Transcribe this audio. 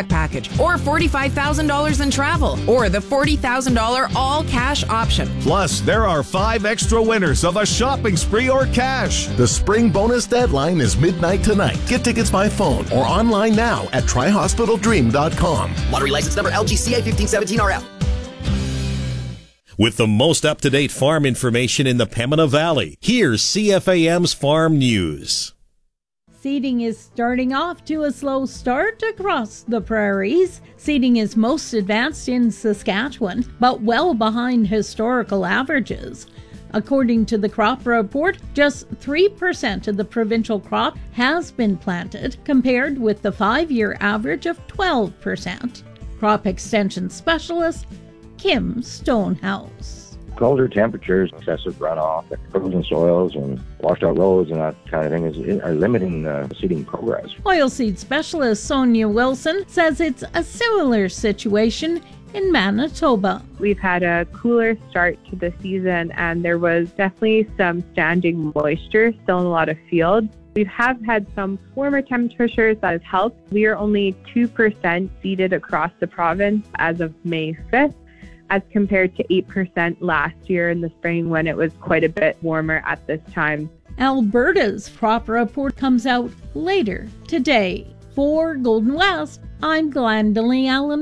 backpack package, or $45,000 in travel, or the $40,000 all-cash option. Plus, there are 5 extra winners of a shopping spree or cash. The spring bonus deadline is midnight tonight. Get tickets by phone or online now at tryhospitaldream.com. Lottery license number LGCA 1517RF. With the most up-to-date farm information in the Pembina Valley, here's CFAM's Farm News. Seeding is starting off to a slow start across the prairies. Seeding is most advanced in Saskatchewan, but well behind historical averages. According to the crop report, just 3% of the provincial crop has been planted, compared with the 5-year average of 12%. Crop extension specialist Kim Stonehouse. Colder temperatures, excessive runoff, frozen soils, and washed out roads and that kind of thing are limiting seeding progress. Oilseed specialist Sonia Wilson says it's a similar situation in Manitoba. We've had a cooler start to the season, and there was definitely some standing moisture still in a lot of fields. We have had some warmer temperatures that has helped. We are only 2% seeded across the province as of May 5th. As compared to 8% last year in the spring when it was quite a bit warmer at this time. Alberta's crop report comes out later today. For Golden West, I'm Glendalee Allen.